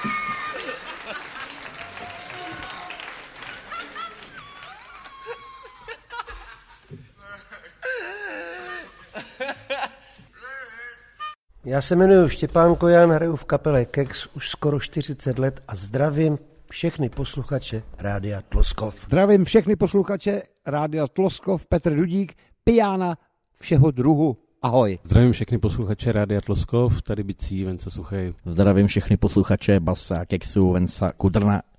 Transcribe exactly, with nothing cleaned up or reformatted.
Já se jmenuji Štěpán Kojan, hraju v kapele Kex už skoro čtyřicet let a zdravím všechny posluchače Rádia Tloskov. Zdravím všechny posluchače Rádia Tloskov, Petr Dudík, pijána všeho druhu. Ahoj. Zdravím všechny posluchače Rádia Tloskov, tady Bicí, Venca Suchej. Zdravím všechny posluchače Basa, Kexu, Venca Kudrna.